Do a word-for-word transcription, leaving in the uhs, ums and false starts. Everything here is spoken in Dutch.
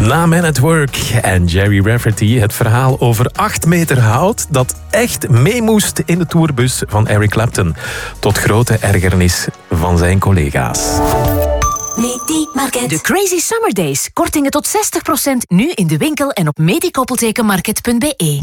Na Man at Work en Jerry Rafferty het verhaal over acht meter hout dat echt mee moest in de tourbus van Eric Clapton. Tot grote ergernis van zijn collega's. Medimarket. De Crazy Summer Days. Kortingen tot zestig procent nu in de winkel en op medi-market punt be.